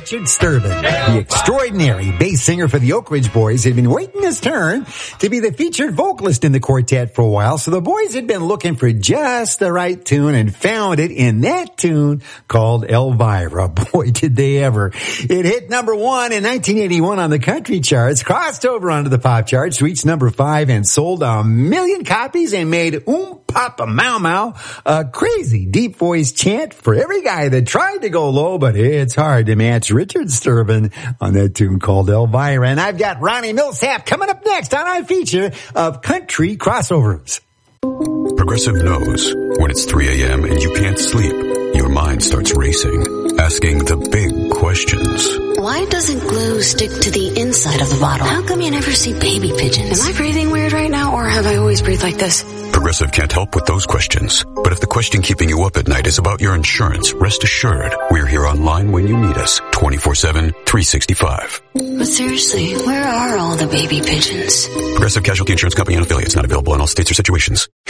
Richard Sturban, the extraordinary bass singer for the Oak Ridge Boys, had been waiting his turn to be the featured vocalist in the quartet for a while, so the boys had been looking for just the right tune and found it in that tune called Elvira. Boy, did they ever. It hit number 1 in 1981 on the country charts, crossed over onto the pop charts, reached number 5, and sold 1 million copies and made Papa Mau Mau a crazy deep voice chant for every guy that tried to go low, but it's hard to match Richard Sturban on that tune called Elvira. And I've got Ronnie Millsap coming up next on our feature of Country Crossovers. Progressive knows when it's 3 a.m. and you can't sleep, your mind starts racing, asking the big questions. Why doesn't glue stick to the inside of the bottle? How come you never see baby pigeons? Am I breathing weird right now, or have I always breathed like this? Progressive can't help with those questions. But if the question keeping you up at night is about your insurance, rest assured, we're here online when you need us, 24/7, 365. But seriously, where are all the baby pigeons? Progressive Casualty Insurance Company and affiliates, not available in all states or situations.